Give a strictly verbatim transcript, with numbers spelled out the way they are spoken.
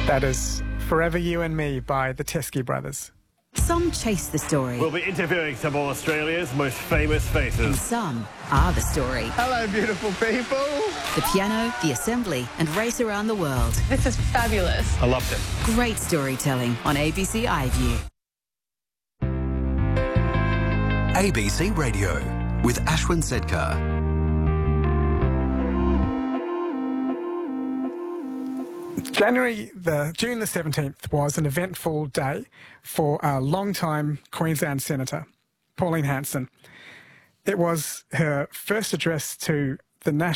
That is Forever You and Me by the Teskey Brothers. Some chase the story. We'll be interviewing some of Australia's most famous And faces. some are the story. Hello, beautiful people. The piano, the assembly, and race around the world. This is fabulous. I loved it. Great storytelling on A B C iView. A B C Radio with Ashwin Sedkar. January the June the seventeenth was an eventful day for a long-time Queensland Senator, Pauline Hanson. It was her first address to the National